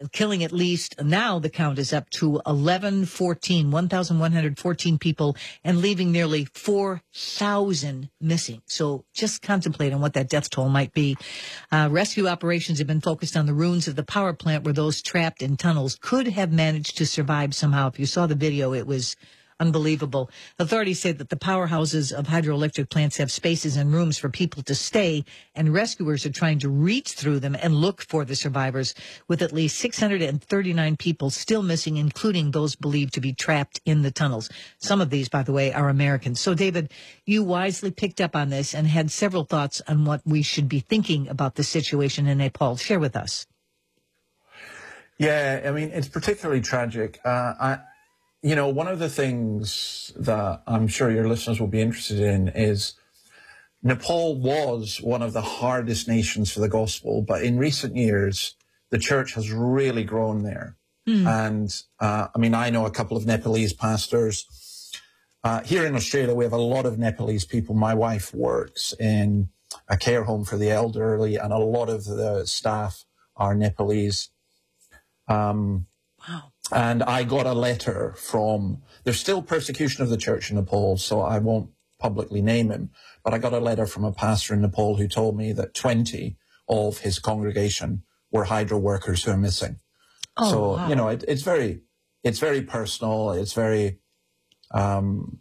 killing at least, now the count is up to 1,114 people, and leaving nearly 4,000 missing. So just contemplate on what that death toll might be. Rescue operations have been focused on the ruins of the power plant where those trapped in tunnels could have managed to survive somehow. If you saw the video, it was unbelievable. Authorities say that the powerhouses of hydroelectric plants have spaces and rooms for people to stay, and rescuers are trying to reach through them and look for the survivors, with at least 639 people still missing, including those believed to be trapped in the tunnels. Some of these, by the way, are Americans. So, David, you wisely picked up on this and had several thoughts on what we should be thinking about the situation in Nepal. Share with us. Yeah, I mean, it's particularly tragic. You know, one of the things that I'm sure your listeners will be interested in is Nepal was one of the hardest nations for the gospel, but in recent years, the church has really grown there. And, I mean, I know a couple of Nepalese pastors. Here in Australia, we have a lot of Nepalese people. My wife works in a care home for the elderly, and a lot of the staff are Nepalese. Wow. And I got a letter from, there's still persecution of the church in Nepal, so I won't publicly name him, but I got a letter from a pastor in Nepal who told me that 20 of his congregation were hydro workers who are missing. Oh, so, wow. you know, it's very personal. It's very, you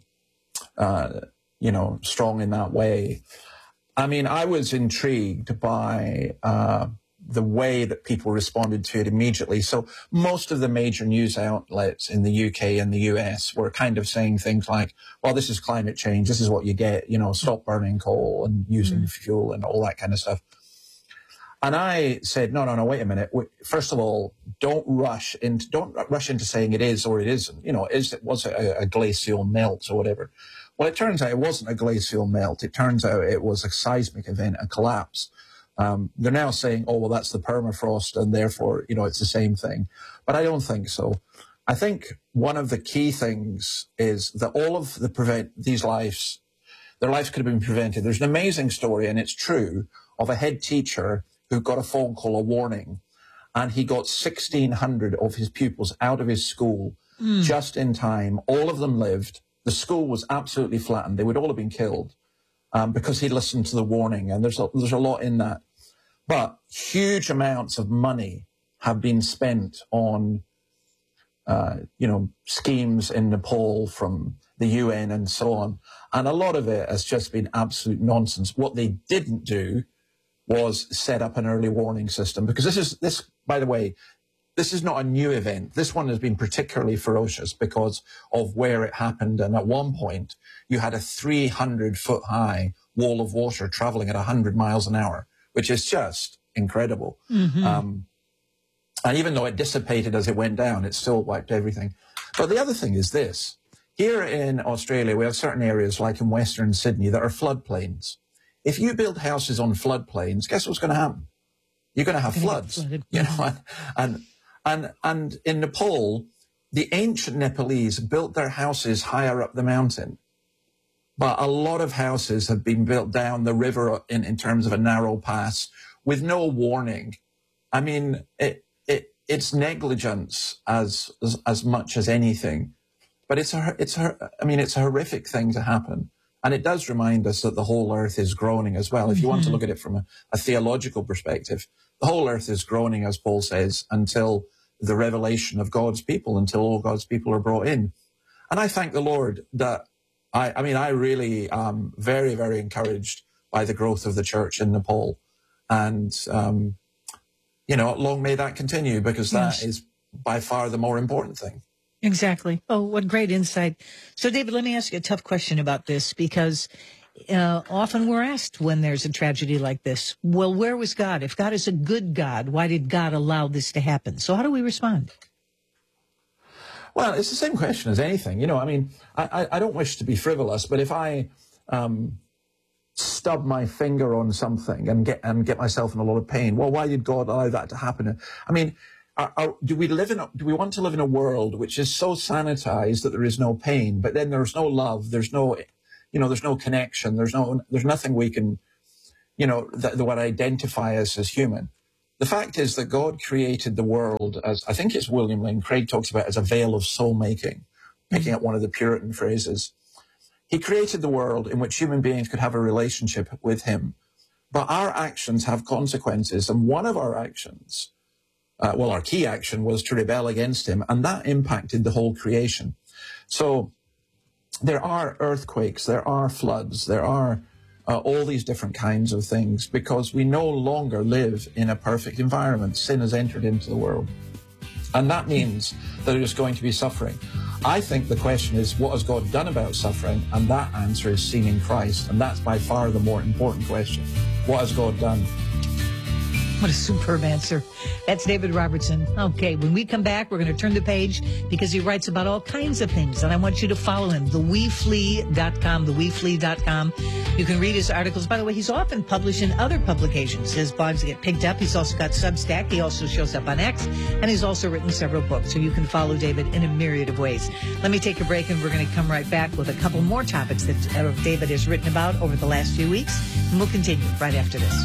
know, strong in that way. I mean, I was intrigued by, the way that people responded to it immediately. So most of the major news outlets in the UK and the US were kind of saying things like, well, this is climate change. This is what you get, you know, stop burning coal and using fuel and all that kind of stuff. And I said, no, wait a minute. First of all, don't rush into saying it is or it isn't. You know, was it a glacial melt or whatever? Well, it turns out it wasn't a glacial melt. It turns out it was a seismic event, a collapse. They're now saying, oh, well, that's the permafrost, and therefore, you know, it's the same thing. But I don't think so. I think one of the key things is that all of these lives, their lives could have been prevented. There's an amazing story, and it's true, of a head teacher who got a phone call, a warning, and he got 1,600 of his pupils out of his school just in time. All of them lived. The school was absolutely flattened. They would all have been killed because he listened to the warning, and there's a lot in that. But huge amounts of money have been spent on, you know, schemes in Nepal from the UN and so on. And a lot of it has just been absolute nonsense. What they didn't do was set up an early warning system, because this, by the way, this is not a new event. This one has been particularly ferocious because of where it happened. And at one point, you had a 300-foot high wall of water traveling at 100 miles an hour, which is just incredible. And even though it dissipated as it went down, it still wiped everything. But the other thing is this. Here in Australia, we have certain areas like in Western Sydney that are floodplains. If you build houses on floodplains, guess what's going to happen? You're going to have floods. You know, and in Nepal, the ancient Nepalese built their houses higher up the mountain. But a lot of houses have been built down the river in terms of a narrow pass with no warning. I mean, it's negligence as much as anything. But it's a horrific thing to happen. And it does remind us that the whole earth is groaning as well. If you want to look at it from a theological perspective, the whole earth is groaning, as Paul says, until the revelation of God's people, until all God's people are brought in. And I thank the Lord that I really am very, very encouraged by the growth of the church in Nepal. And, you know, long may that continue, because that is by far the more important thing. Exactly. Oh, what great insight. So, David, let me ask you a tough question about this, because often we're asked when there's a tragedy like this, well, where was God? If God is a good God, why did God allow this to happen? So how do we respond? Well, it's the same question as anything. You know, I mean, I don't wish to be frivolous, but if I stub my finger on something and get myself in a lot of pain, well, why did God allow that to happen? I mean, do we want to live in a world which is so sanitized that there is no pain, but then there's no love, there's no, you know, there's no connection, there's nothing we can, you know, that would identify us as human? The fact is that God created the world as, I think it's William Lane Craig talks about, as a veil of soul making, picking up one of the Puritan phrases. He created the world in which human beings could have a relationship with him. But our actions have consequences. And one of our actions, our key action was to rebel against him. And that impacted the whole creation. So there are earthquakes, there are floods, there are all these different kinds of things, because we no longer live in a perfect environment. Sin has entered into the world. And that means that there's going to be suffering. I think the question is, what has God done about suffering? And that answer is seen in Christ. And that's by far the more important question. What has God done? What a superb answer. That's David Robertson. Okay, when we come back, we're going to turn the page because he writes about all kinds of things, and I want you to follow him, theweflee.com, theweflee.com. You can read his articles. By the way, he's often published in other publications. His blogs get picked up. He's also got Substack. He also shows up on X, and he's also written several books, so you can follow David in a myriad of ways. Let me take a break, and we're going to come right back with a couple more topics that David has written about over the last few weeks, and we'll continue right after this.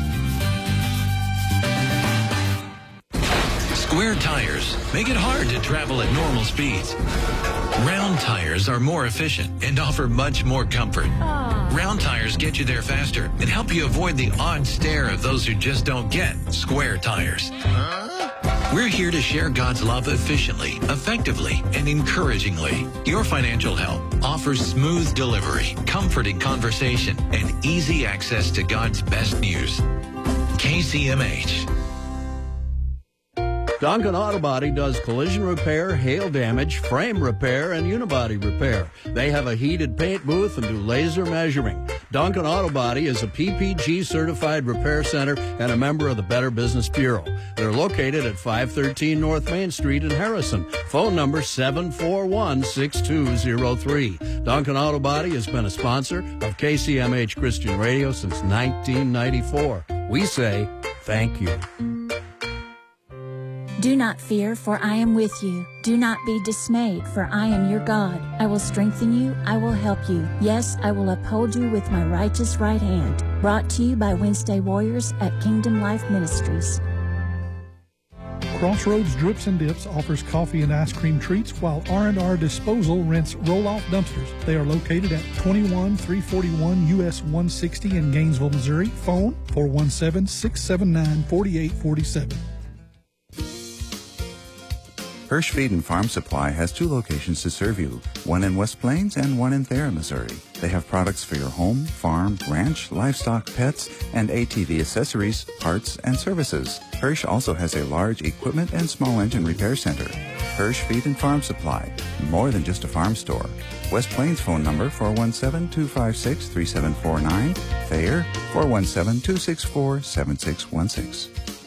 Square tires make it hard to travel at normal speeds. Round tires are more efficient and offer much more comfort. Round tires get you there faster and help you avoid the odd stare of those who just don't get square tires. We're here to share God's love efficiently, effectively, and encouragingly. Your financial help offers smooth delivery, comforting conversation, and easy access to God's best news. KCMH. Duncan Auto Body does collision repair, hail damage, frame repair, and unibody repair. They have a heated paint booth and do laser measuring. Duncan Auto Body is a PPG certified repair center and a member of the Better Business Bureau. They're located at 513 North Main Street in Harrison. Phone number 741-6203. Duncan Auto Body has been a sponsor of KCMH Christian Radio since 1994. We say thank you. Do not fear, for I am with you. Do not be dismayed, for I am your God. I will strengthen you. I will help you. Yes, I will uphold you with my righteous right hand. Brought to you by Wednesday Warriors at Kingdom Life Ministries. Crossroads Drips and Dips offers coffee and ice cream treats, while R&R Disposal rents roll-off dumpsters. They are located at 21341 US 160 in Gainesville, Missouri. Phone 417-679-4847. Hirsch Feed and Farm Supply has 2 locations to serve you, one in West Plains and one in Thayer, Missouri. They have products for your home, farm, ranch, livestock, pets, and ATV accessories, parts, and services. Hirsch also has a large equipment and small engine repair center. Hirsch Feed and Farm Supply, more than just a farm store. West Plains phone number 417-256-3749. Thayer 417-264-7616.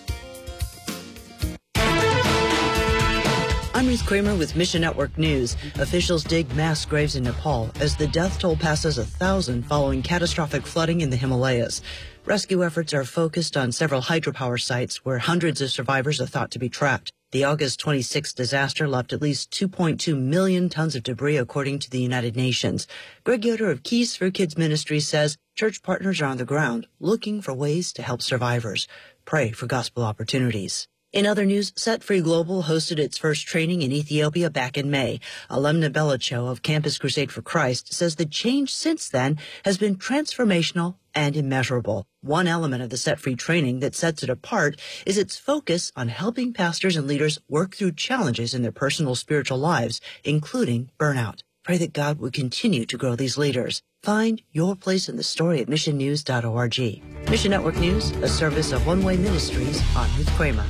I'm Ruth Kramer with Mission Network News. Officials dig mass graves in Nepal as the death toll passes 1,000 following catastrophic flooding in the Himalayas. Rescue efforts are focused on several hydropower sites where hundreds of survivors are thought to be trapped. The August 26 disaster left at least 2.2 million tons of debris, according to the United Nations. Greg Yoder of Keys for Kids Ministries says church partners are on the ground looking for ways to help survivors. Pray for gospel opportunities. In other news, Set Free Global hosted its first training in Ethiopia back in May. Alemna Belicho of Campus Crusade for Christ says the change since then has been transformational and immeasurable. One element of the Set Free training that sets it apart is its focus on helping pastors and leaders work through challenges in their personal spiritual lives, including burnout. Pray that God would continue to grow these leaders. Find your place in the story at missionnews.org. Mission Network News, a service of One Way Ministries. I'm Ruth Kramer.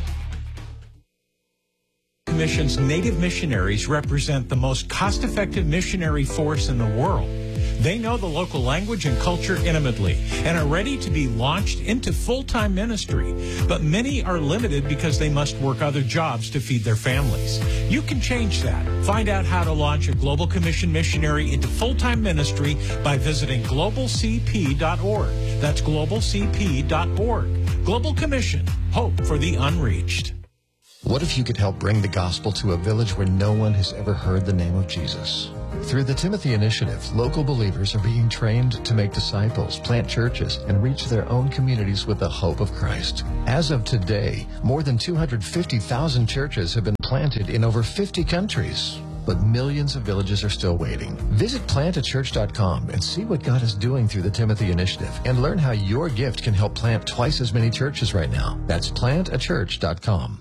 Mission's Native missionaries represent the most cost-effective missionary force in the world. They know the local language and culture intimately and are ready to be launched into full-time ministry. But many are limited because they must work other jobs to feed their families. You can change that. Find out how to launch a Global Commission missionary into full-time ministry by visiting globalcp.org. That's globalcp.org. Global Commission, hope for the unreached. What if you could help bring the gospel to a village where no one has ever heard the name of Jesus? Through the Timothy Initiative, local believers are being trained to make disciples, plant churches, and reach their own communities with the hope of Christ. As of today, more than 250,000 churches have been planted in over 50 countries. But millions of villages are still waiting. Visit plantachurch.com and see what God is doing through the Timothy Initiative and learn how your gift can help plant twice as many churches right now. That's plantachurch.com.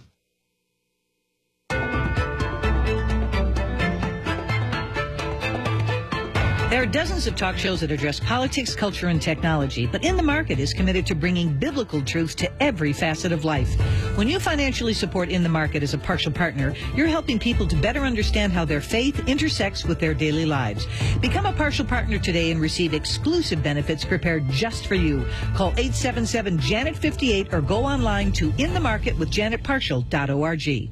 There are dozens of talk shows that address politics, culture, and technology, but In the Market is committed to bringing biblical truth to every facet of life. When you financially support In the Market as a partial partner, you're helping people to better understand how their faith intersects with their daily lives. Become a partial partner today and receive exclusive benefits prepared just for you. Call 877-JANET-58 or go online to inthemarketwithjanetpartial.org.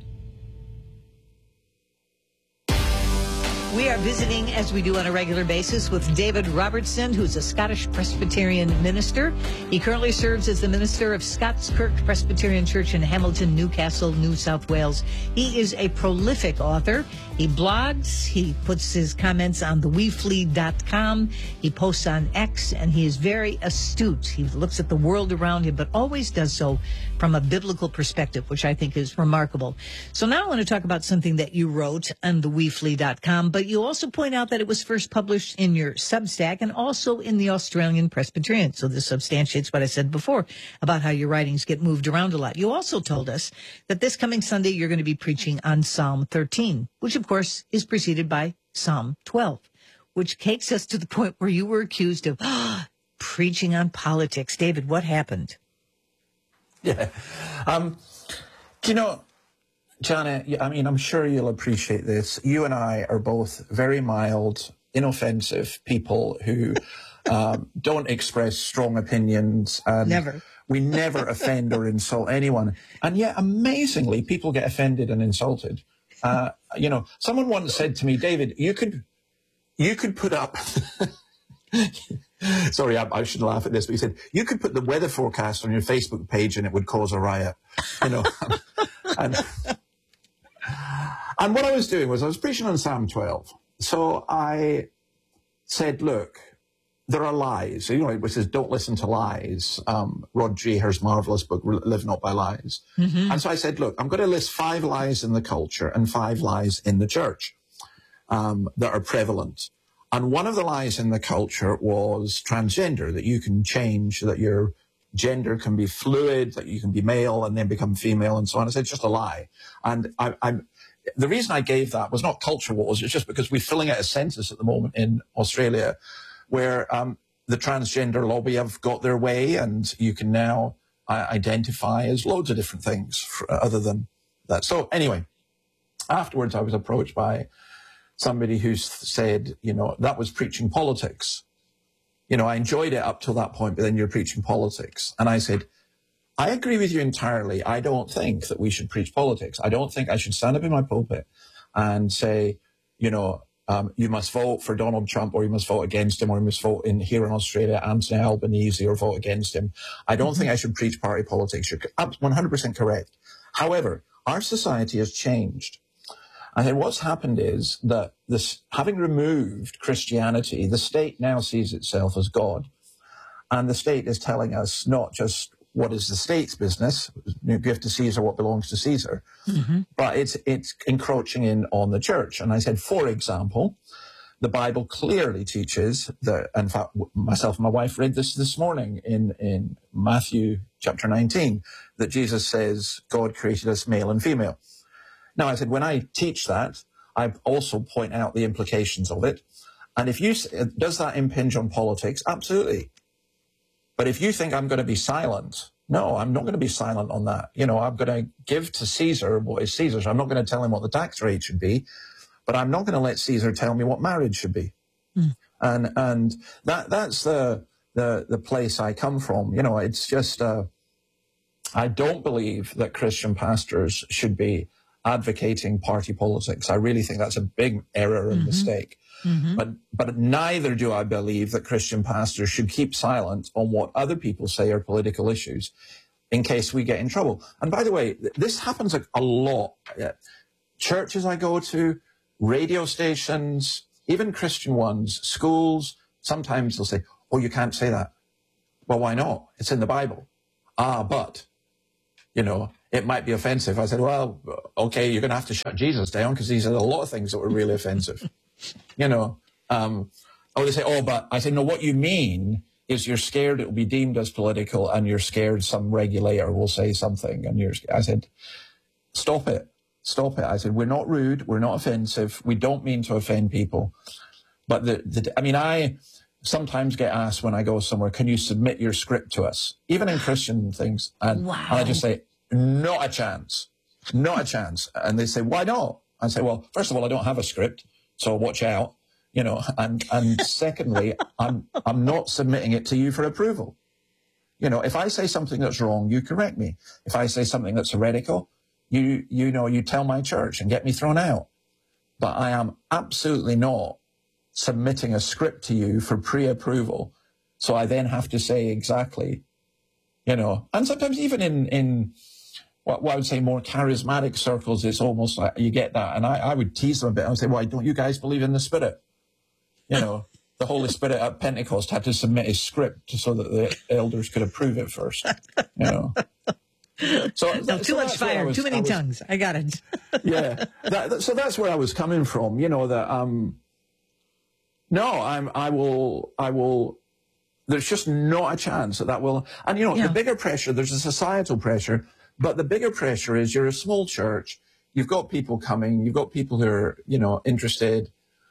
We are visiting, as we do on a regular basis, with David Robertson, who's a Scottish Presbyterian minister. He currently serves as the minister of Scots Kirk Presbyterian Church in Hamilton, Newcastle, New South Wales. He is a prolific author. He blogs. He puts his comments on theweefleet.com. He posts on X, and he is very astute. He looks at the world around him, but always does so from a biblical perspective, which I think is remarkable. So now I want to talk about something that you wrote on theweefleet.com, but you also point out that it was first published in your Substack and also in the Australian Presbyterian. So this substantiates what I said before about how your writings get moved around a lot. You also told us that this coming Sunday you're going to be preaching on Psalm 13, which of course is preceded by Psalm 12, which takes us to the point where you were accused of preaching on politics. David, what happened? Yeah. You know, Janet, I mean, I'm sure you'll appreciate this. You and I are both very mild, inoffensive people who don't express strong opinions. And never. We never offend or insult anyone. And yet, amazingly, people get offended and insulted. You know, someone once said to me, David, you could put up... Sorry, I shouldn't laugh at this, but he said, you could put the weather forecast on your Facebook page and it would cause a riot. You know, and what I was doing was I was preaching on Psalm 12. So I said, look, there are lies. You know, it says, don't listen to lies. Rod Dreher's marvelous book, Live Not by Lies. Mm-hmm. And so I said, look, I'm going to list 5 lies in the culture and 5 lies in the church that are prevalent. And one of the lies in the culture was transgender, that you can change, that your gender can be fluid, that you can be male and then become female and so on. I said, it's just a lie. And the reason I gave that was not culture wars. It's just because we're filling out a census at the moment in Australia where the transgender lobby have got their way and you can now identify as loads of different things other than that. So anyway, afterwards I was approached by somebody who said, you know, that was preaching politics. You know, I enjoyed it up till that point, but then you're preaching politics. And I said, I agree with you entirely. I don't think that we should preach politics. I don't think I should stand up in my pulpit and say, you know, you must vote for Donald Trump or you must vote against him or you must vote here in Australia, Anthony Albanese, or vote against him. I don't think I should preach party politics. You're 100% correct. However, our society has changed. I think what's happened is that having removed Christianity, the state now sees itself as God. And the state is telling us not just what is the state's business, give to Caesar what belongs to Caesar, but it's encroaching in on the church. And I said, for example, the Bible clearly teaches that, in fact, myself and my wife read this morning in Matthew chapter 19, that Jesus says God created us male and female. Now, I said, when I teach that, I also point out the implications of it. And if you, does that impinge on politics? Absolutely. But if you think I'm going to be silent, no, I'm not going to be silent on that. You know, I'm going to give to Caesar what is Caesar's. I'm not going to tell him what the tax rate should be, but I'm not going to let Caesar tell me what marriage should be. And that's the place I come from. You know, it's just, I don't believe that Christian pastors should be advocating party politics. I really think that's a big error and mistake. But neither do I believe that Christian pastors should keep silent on what other people say are political issues in case we get in trouble. And by the way, this happens a lot. Churches I go to, radio stations, even Christian ones, schools, sometimes they'll say, oh, you can't say that. Well, why not? It's in the Bible. But, it might be offensive. I said, well, okay, you're going to have to shut Jesus down because he said a lot of things that were really offensive. They say, but I say, no, what you mean is you're scared it will be deemed as political and you're scared some regulator will say something. And I said, stop it. I said, we're not rude. We're not offensive. We don't mean to offend people. But I sometimes get asked when I go somewhere, can you submit your script to us? Even in Christian things. And I just say, not a chance. And they say, why not? I say, well, first of all, I don't have a script, so watch out, and secondly, I'm not submitting it to you for approval. If I say something that's wrong, you correct me. If I say something that's heretical, you tell my church and get me thrown out. But I am absolutely not submitting a script to you for pre-approval. So I then have to say exactly, and sometimes even in what I would say more charismatic circles, it's almost like you get that. And I would tease them a bit. I would say, why don't you guys believe in the Spirit? The Holy Spirit at Pentecost had to submit his script so that the elders could approve it first. So too much fire, too many tongues. I got it. Yeah. So that's where I was coming from. I will. There's just not a chance that will. And the bigger pressure. There's a societal pressure, but the bigger pressure is you're a small church. You've got people coming. You've got people who are interested,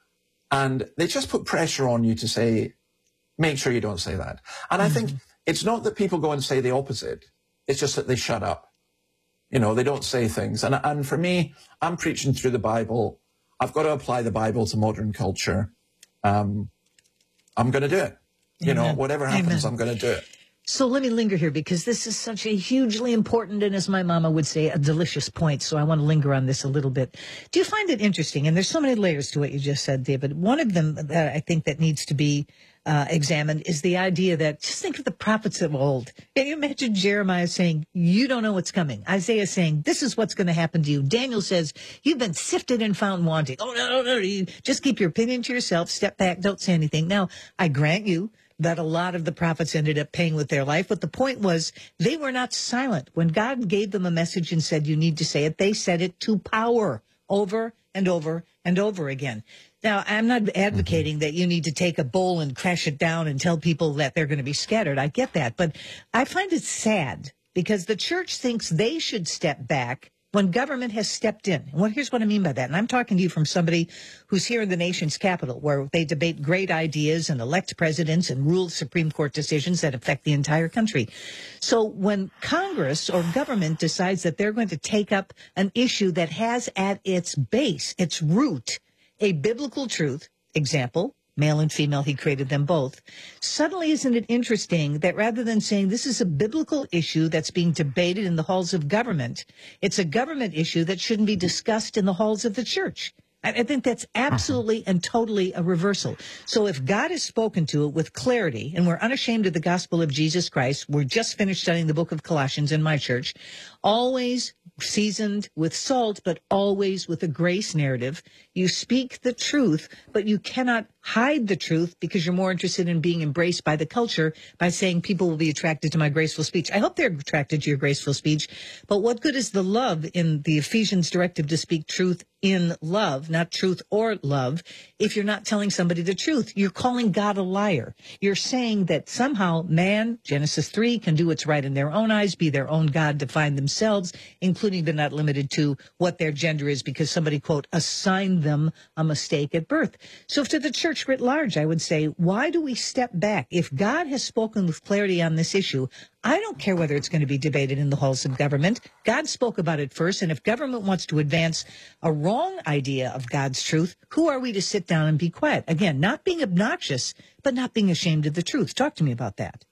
and they just put pressure on you to say, make sure you don't say that. And I think it's not that people go and say the opposite. It's just that they shut up. They don't say things. And for me, I'm preaching through the Bible. I've got to apply the Bible to modern culture. I'm going to do it. Whatever happens, I'm going to do it. So let me linger here because this is such a hugely important and, as my mama would say, a delicious point. So I want to linger on this a little bit. Do you find it interesting? And there's so many layers to what you just said, David. One of them that I think that needs to be examined is the idea that just think of the prophets of old. Can you imagine Jeremiah saying, you don't know what's coming? Isaiah saying, this is what's going to happen to you. Daniel says, you've been sifted and found wanting. Oh, no. You just keep your opinion to yourself. Step back. Don't say anything. Now, I grant you that a lot of the prophets ended up paying with their life. But the point was they were not silent. When God gave them a message and said, you need to say it, they said it to power over and over and over again. Now, I'm not advocating that you need to take a bowl and crash it down and tell people that they're going to be scattered. I get that. But I find it sad because the church thinks they should step back when government has stepped in. And here's what I mean by that. And I'm talking to you from somebody who's here in the nation's capital, where they debate great ideas and elect presidents and rule Supreme Court decisions that affect the entire country. So when Congress or government decides that they're going to take up an issue that has at its base, its root, a biblical truth, example, male and female, he created them both. Suddenly, isn't it interesting that rather than saying this is a biblical issue that's being debated in the halls of government, it's a government issue that shouldn't be discussed in the halls of the church? I think that's absolutely and totally a reversal. So if God has spoken to it with clarity, and we're unashamed of the gospel of Jesus Christ, we're just finished studying the book of Colossians in my church, always seasoned with salt, but always with a grace narrative. You speak the truth, but you cannot hide the truth because you're more interested in being embraced by the culture by saying people will be attracted to my graceful speech. I hope they're attracted to your graceful speech, but what good is the love in the Ephesians directive to speak truth in love, not truth or love, if you're not telling somebody the truth? You're calling God a liar. You're saying that somehow man, Genesis 3, can do what's right in their own eyes, be their own God, define themselves, including but not limited to what their gender is because somebody, quote, assigned them a mistake at birth. So to the church writ large, I would say, why do we step back? If God has spoken with clarity on this issue, I don't care whether it's going to be debated in the halls of government. God spoke about it first, and if government wants to advance a wrong idea of God's truth, who are we to sit down and be quiet? Again, not being obnoxious, but not being ashamed of the truth. Talk to me about that.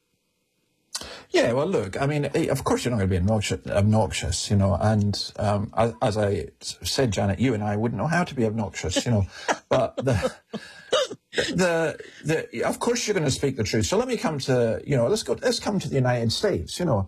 Yeah, well, look, I mean, of course you're not going to be obnoxious, and as I said, Janet, you and I wouldn't know how to be obnoxious, but of course you're going to speak the truth. So let me come to, let's come to the United States, So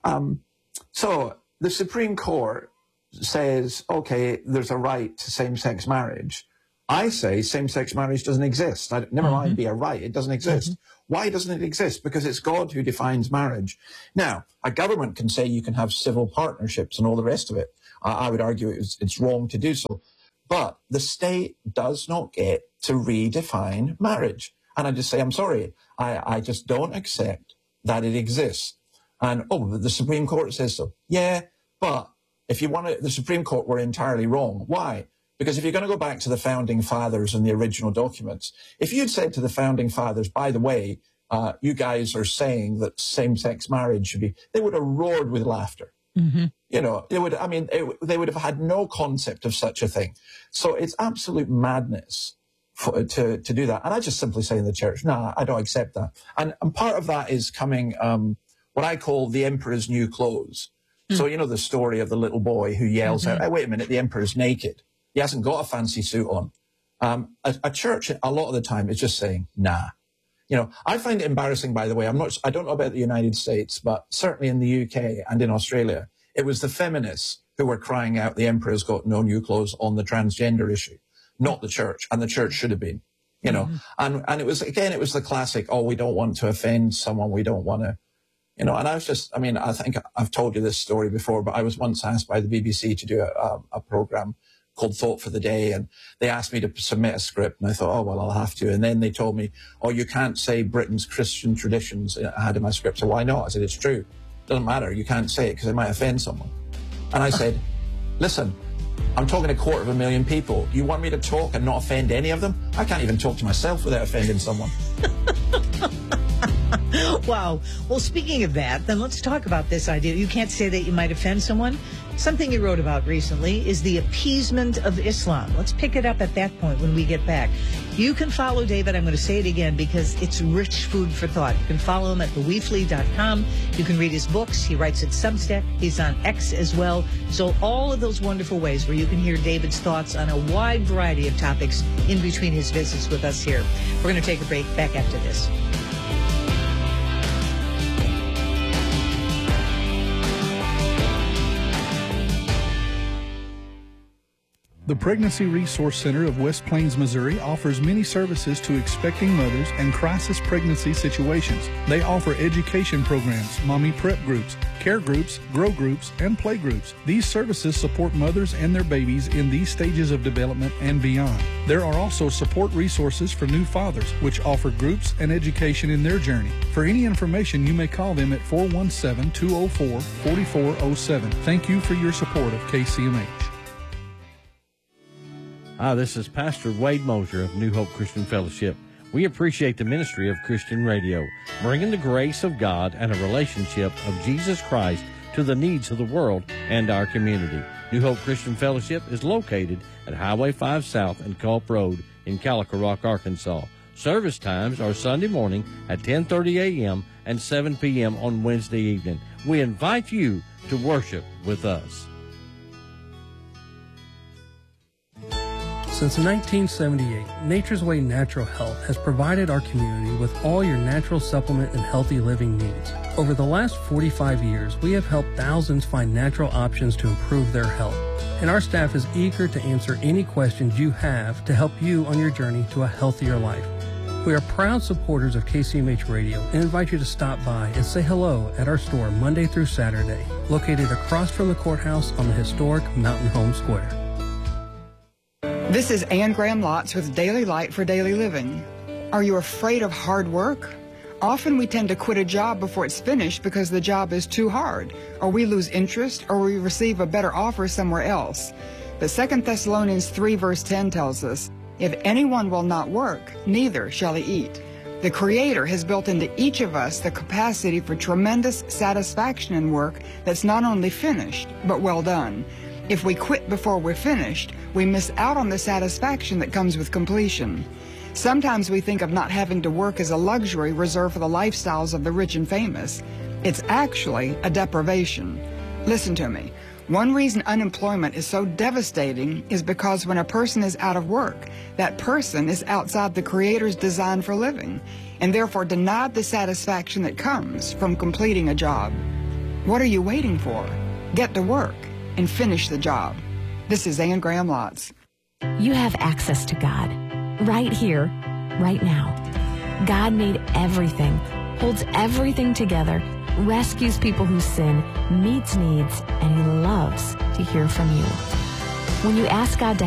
the Supreme Court says, okay, there's a right to same-sex marriage. I say same-sex marriage doesn't exist. Never mind be a right, it doesn't exist. Why doesn't it exist? Because it's God who defines marriage. Now, a government can say you can have civil partnerships and all the rest of it. I would argue it's wrong to do so. But the state does not get to redefine marriage. And I just say, I'm sorry, I just don't accept that it exists. And, the Supreme Court says so. Yeah, but if you want to, the Supreme Court were entirely wrong. Why? Because if you're going to go back to the Founding Fathers and the original documents, if you'd said to the Founding Fathers, by the way, you guys are saying that same-sex marriage should be, they would have roared with laughter. You know, they would have had no concept of such a thing. So it's absolute madness to do that. And I just simply say in the church, nah, I don't accept that. And part of that is coming, what I call the emperor's new clothes. So, you know, the story of the little boy who yells out, hey, wait a minute, the emperor's naked. He hasn't got a fancy suit on. A church, a lot of the time, is just saying, nah. You know, I find it embarrassing, by the way. I don't know about the United States, but certainly in the UK and in Australia, it was the feminists who were crying out the emperor's got no new clothes on the transgender issue, not the church. And the church should have been, you know. And it was the classic, we don't want to offend someone. We don't want to, you know. And I think I've told you this story before, but I was once asked by the BBC to do a program called Thought for the Day, and they asked me to submit a script, and I thought, I'll have to. And then they told me, you can't say Britain's Christian traditions. I had in my script. So why not? I said, it's true. Doesn't matter. You can't say it because it might offend someone. And I said, listen, I'm talking to 250,000 people. You want me to talk and not offend any of them? I can't even talk to myself without offending someone. Wow. Well, speaking of that, then let's talk about this idea. You can't say that you might offend someone. Something you wrote about recently is the appeasement of Islam. Let's pick it up at that point when we get back. You can follow David. I'm going to say it again because it's rich food for thought. You can follow him at theweefly.com. You can read his books. He writes at Substack. He's on X as well. So all of those wonderful ways where you can hear David's thoughts on a wide variety of topics in between his visits with us here. We're going to take a break. Back after this. The Pregnancy Resource Center of West Plains, Missouri offers many services to expecting mothers and crisis pregnancy situations. They offer education programs, mommy prep groups, care groups, grow groups, and play groups. These services support mothers and their babies in these stages of development and beyond. There are also support resources for new fathers, which offer groups and education in their journey. For any information, you may call them at 417-204-4407. Thank you for your support of KCMH. Hi, this is Pastor Wade Mosier of New Hope Christian Fellowship. We appreciate the ministry of Christian radio, bringing the grace of God and a relationship of Jesus Christ to the needs of the world and our community. New Hope Christian Fellowship is located at Highway 5 South and Culp Road in Calico Rock, Arkansas. Service times are Sunday morning at 10:30 a.m. and 7 p.m. on Wednesday evening. We invite you to worship with us. Since 1978, Nature's Way Natural Health has provided our community with all your natural supplement and healthy living needs. Over the last 45 years, we have helped thousands find natural options to improve their health. And our staff is eager to answer any questions you have to help you on your journey to a healthier life. We are proud supporters of KCMH Radio and invite you to stop by and say hello at our store Monday through Saturday, located across from the courthouse on the historic Mountain Home Square. This is Ann Graham Lotz with Daily Light for Daily Living. Are you afraid of hard work? Often we tend to quit a job before it's finished because the job is too hard, or we lose interest, or we receive a better offer somewhere else. But 2 Thessalonians 3 verse 10 tells us, if anyone will not work, neither shall he eat. The Creator has built into each of us the capacity for tremendous satisfaction in work that's not only finished, but well done. If we quit before we're finished, we miss out on the satisfaction that comes with completion. Sometimes we think of not having to work as a luxury reserved for the lifestyles of the rich and famous. It's actually a deprivation. Listen to me. One reason unemployment is so devastating is because when a person is out of work, that person is outside the Creator's design for living, and therefore denied the satisfaction that comes from completing a job. What are you waiting for? Get to work and finish the job. This is Ann Graham Lotz. You have access to God right here, right now. God made everything, holds everything together, rescues people who sin, meets needs, and He loves to hear from you. When you ask God to